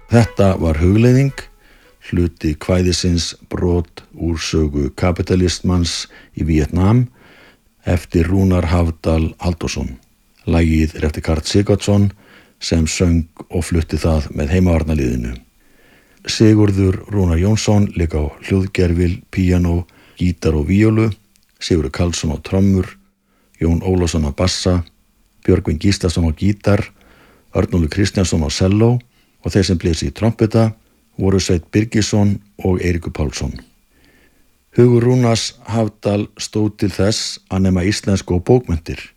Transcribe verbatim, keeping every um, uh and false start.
Þetta var hugleiðing, hluti kvæðisins brot úr sögu kapitalistmanns í Víetnam eftir Rúnar Hafdal Halldórsson. Lagið er eftir Karl Sigurdsson sem söng og flutti það með heimavarnarliðinu. Sigurður Rúnar Jónsson lék á hljóðgervil, píanó, gítar og víólu, Sigurður Karlsson á trommur, Jón Ólafsson á bassa, Björgvin Gíslason á gítar, Örnólfur Kristjánsson á selló og þeir sem blési í trompeta voru Sveinn Birgisson og Eiríkur Pálsson. Hugur Rúnars Hafdal stóð til þess að nema íslensku og bókmenntir.